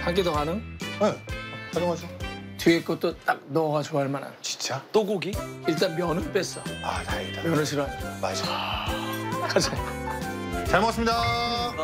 한 끼 더 가능? 네, 가져가죠. 뒤에 것도 딱 너가 좋아할 만한. 진짜? 또 고기? 일단 면은 뺐어. 아, 다행이다. 면을 싫어하니까. 맞아. 가자. 잘 먹었습니다.